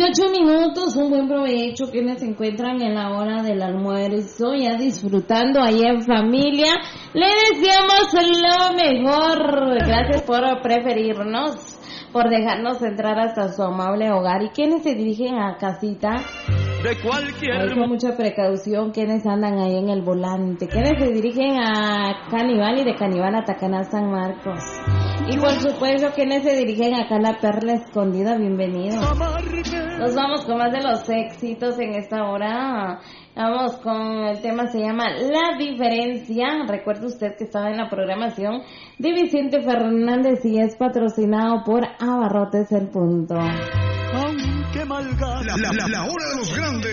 18 minutos, un buen provecho. Quienes se encuentran en la hora del almuerzo, ya disfrutando ahí en familia, le deseamos lo mejor. Gracias por preferirnos, por dejarnos entrar hasta su amable hogar. Y quienes se dirigen a casita, de cualquier con mucha precaución, quienes andan ahí en el volante, quienes se dirigen a Canibal y de Canibal a Tacaná San Marcos, y por supuesto quienes se dirigen acá a la Perla Escondida, bienvenidos. Nos vamos con más de los éxitos en esta hora. Vamos con el tema, se llama La Diferencia. Recuerde usted que estaba en la programación de Vicente Fernández y es patrocinado por Abarrotes El Punto. aunque malgasta La hora de los grandes.